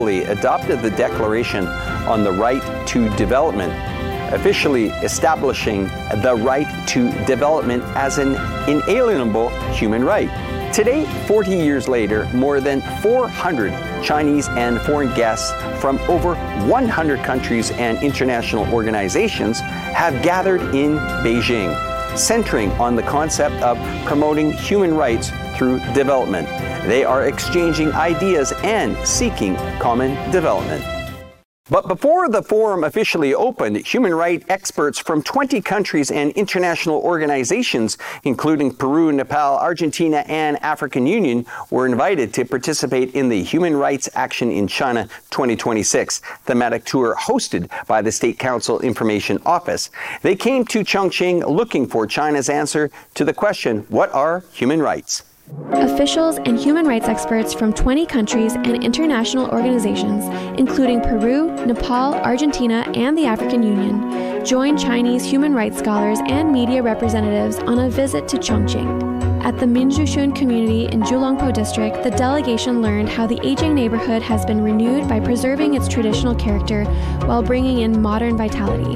adopted the Declaration on the Right to Development, officially establishing the right to development as an inalienable human right. Today, 40 years later, more than 400 Chinese and foreign guests from over 100 countries and international organizations have gathered in Beijing, centering on the concept of promoting human rights through development. They are exchanging ideas and seeking common development. But before the forum officially opened, human rights experts from 20 countries and international organizations, including Peru, Nepal, Argentina, and African Union, were invited to participate in the Human Rights Action in China 2026 thematic tour hosted by the State Council Information Office. They came to Chongqing looking for China's answer to the question, what are human rights? Officials and human rights experts from 20 countries and international organizations, including Peru, Nepal, Argentina, and the African Union, joined Chinese human rights scholars and media representatives on a visit to Chongqing. At the Minjushun community in Julongpo district, the delegation learned how the aging neighborhood has been renewed by preserving its traditional character while bringing in modern vitality.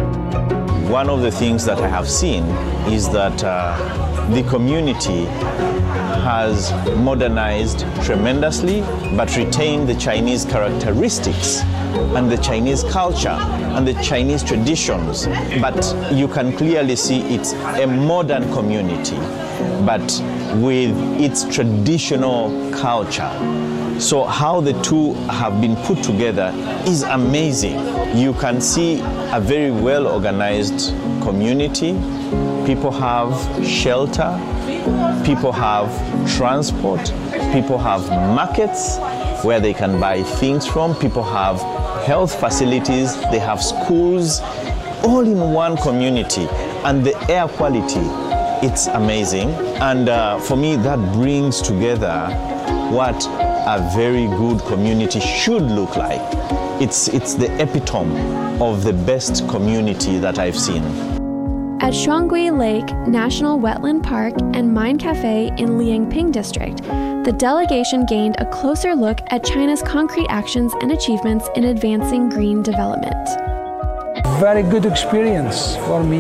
One of the things that I have seen is that the community has modernized tremendously, but retained the Chinese characteristics and the Chinese culture and the Chinese traditions. But you can clearly see it's a modern community, but with its traditional culture. So how the two have been put together is amazing. You can see a very well-organized community. People have shelter, people have transport, people have markets where they can buy things from, people have health facilities, they have schools, all in one community. And the air quality, it's amazing. And for me, that brings together what a very good community should look like. It's the epitome of the best community that I've seen. At Shuangui Lake National Wetland Park and Mine Cafe in Liangping District, the delegation gained a closer look at China's concrete actions and achievements in advancing green development. Very good experience for me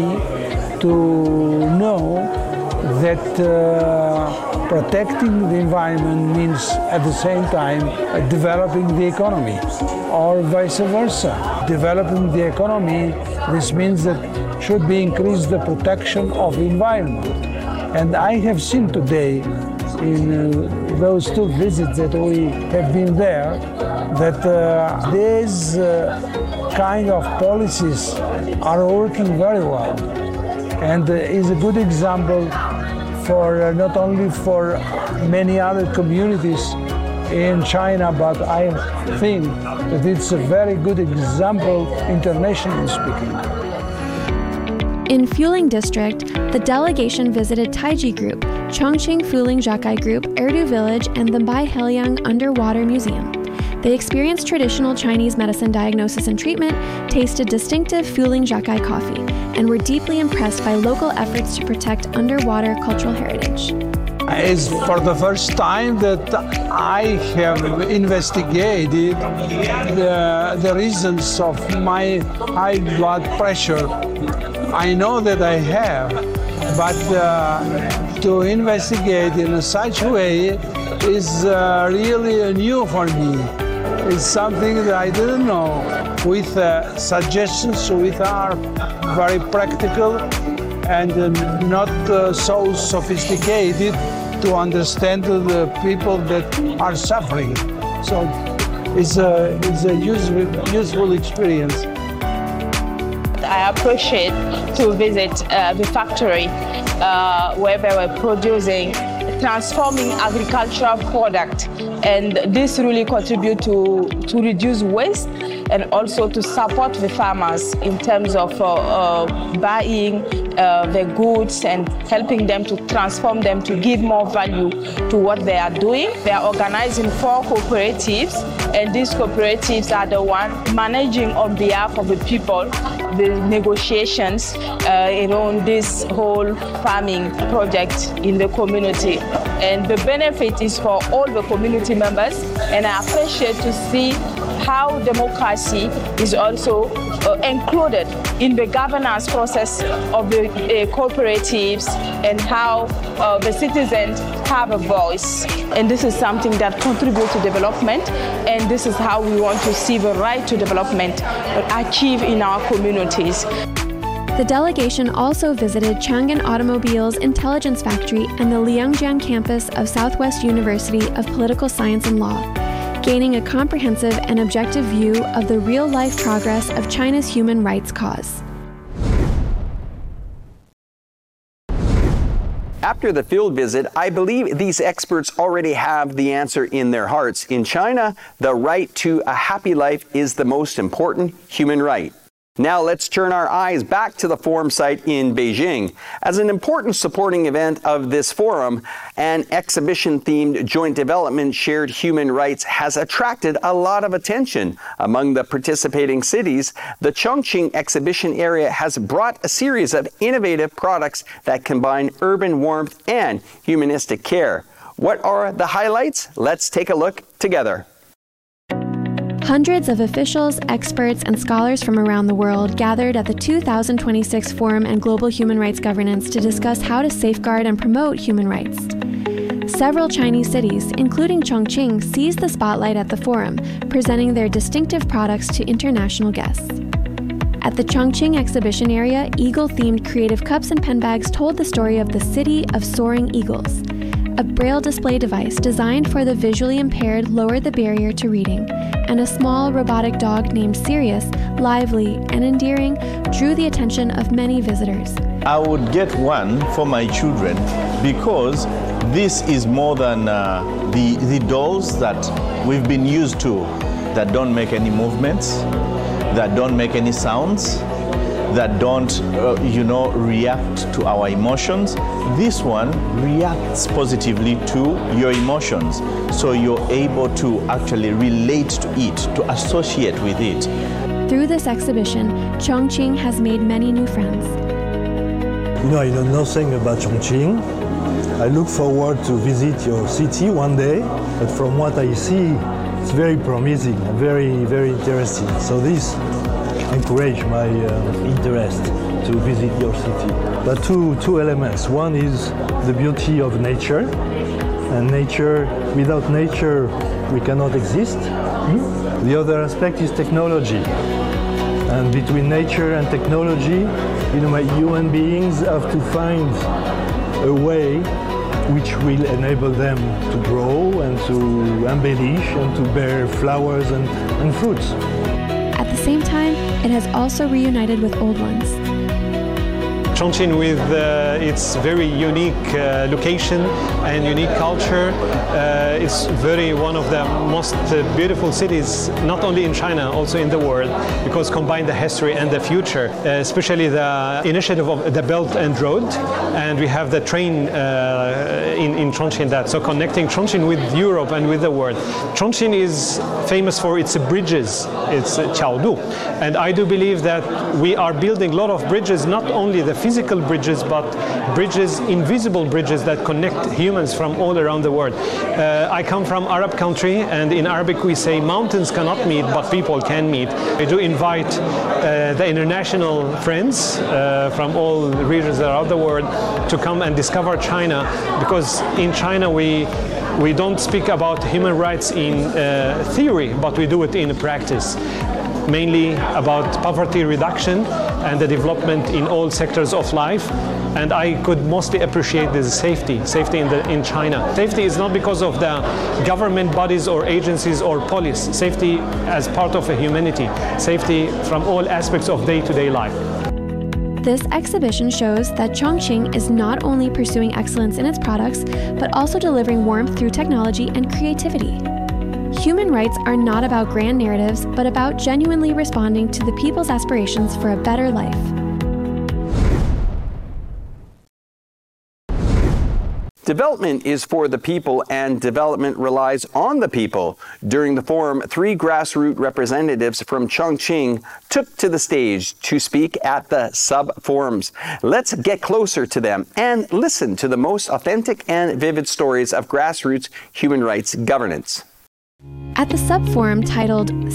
to know that protecting the environment means at the same time developing the economy, or vice versa. Developing the economy, this means that should be increased the protection of the environment. And I have seen today in those two visits that we have been there that these kind of policies are working very well, and is a good example for not only for many other communities in China, but I think that it's a very good example internationally speaking. In Fuling District, the delegation visited Taiji Group, Chongqing Fuling Zhakai Group, Erdu Village, and the Bai Heliang Underwater Museum. They experienced traditional Chinese medicine diagnosis and treatment, tasted distinctive Fuling Zhakai coffee, and were deeply impressed by local efforts to protect underwater cultural heritage. It's for the first time that I have investigated the reasons of my high blood pressure. I know that I have, but to investigate in such a way is really new for me. It's something that I didn't know. With suggestions which are very practical and not so sophisticated to understand the people that are suffering. So it's a useful experience. I appreciate to visit the factory where they were producing, transforming agricultural product, and this really contribute to reduce waste and also to support the farmers in terms of buying the goods and helping them to transform them to give more value to what they are doing. They are organizing 4 cooperatives, and these cooperatives are the ones managing on behalf of the people the negotiations around this whole farming project in the community. and the benefit is for all the community members, and I appreciate to see how democracy is also included in the governance process of the cooperatives, and how the citizens have a voice. And this is something that contributes to development, and this is how we want to see the right to development achieved in our communities. The delegation also visited Changan Automobile's Intelligence Factory and the Liangjiang campus of Southwest University of Political Science and Law, gaining a comprehensive and objective view of the real-life progress of China's human rights cause. After the field visit, I believe these experts already have the answer in their hearts. In China, the right to a happy life is the most important human right. Now let's turn our eyes back to the forum site in Beijing. As an important supporting event of this forum, an exhibition-themed joint development shared human rights has attracted a lot of attention. Among the participating cities, the Chongqing exhibition area has brought a series of innovative products that combine urban warmth and humanistic care. What are the highlights? Let's take a look together. Hundreds of officials, experts, and scholars from around the world gathered at the 2026 Forum on Global Human Rights Governance to discuss how to safeguard and promote human rights. Several Chinese cities, including Chongqing, seized the spotlight at the forum, presenting their distinctive products to international guests. At the Chongqing exhibition area, eagle-themed creative cups and pen bags told the story of the City of Soaring Eagles. A braille display device designed for the visually impaired lowered the barrier to reading, and a small robotic dog named Sirius, lively and endearing, drew the attention of many visitors. I would get one for my children because this is more than the dolls that we've been used to, that don't make any movements, that don't make any sounds, that don't, react to our emotions. This one reacts positively to your emotions. So you're able to actually relate to it, to associate with it. Through this exhibition, Chongqing has made many new friends. I know nothing about Chongqing. I look forward to visit your city one day, but from what I see, it's very promising and very, very interesting. So this encourage my interest to visit your city. But two elements. One is the beauty of nature, and without nature we cannot exist. The other aspect is technology, and between nature and technology, human beings have to find a way which will enable them to grow and to embellish and to bear flowers and fruits. At the same time, it has also reunited with old ones. Chongqing, with its very unique location and unique culture, is one of the most beautiful cities, not only in China, also in the world, because combine the history and the future, especially the initiative of the Belt and Road, and we have the train in Chongqing, so connecting Chongqing with Europe and with the world. Chongqing is famous for its bridges, its qiaodu, and I do believe that we are building a lot of bridges, not only the physical bridges, but bridges, invisible bridges that connect humans from all around the world. I come from Arab country, and in Arabic we say mountains cannot meet, but people can meet. I do invite the international friends from all regions around the world to come and discover China, because in China we don't speak about human rights in theory, but we do it in practice. Mainly about poverty reduction and the development in all sectors of life. And I could mostly appreciate this safety in China. Safety is not because of the government bodies or agencies or police. Safety as part of a humanity. Safety from all aspects of day-to-day life. This exhibition shows that Chongqing is not only pursuing excellence in its products, but also delivering warmth through technology and creativity. Human rights are not about grand narratives, but about genuinely responding to the people's aspirations for a better life. Development is for the people, and development relies on the people. During the forum, 3 grassroots representatives from Chongqing took to the stage to speak at the sub-forums. Let's get closer to them and listen to the most authentic and vivid stories of grassroots human rights governance. At the sub-forum titled